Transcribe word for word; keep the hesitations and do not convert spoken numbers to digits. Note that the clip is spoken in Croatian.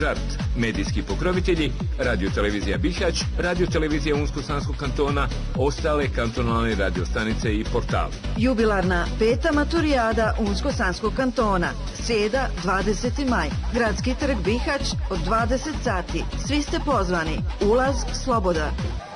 Žart, medijski pokrovitelji, Radio-televizija Bihać, Radio-televizija Unsko-Sanskog kantona, ostale kantonalne radiostanice i portali. Jubilarna peta maturijada Unsko-Sanskog kantona, srijeda dvadeseti maj, Gradski trg Bihać od dvadeset sati. Svi ste pozvani, ulaz slobodan.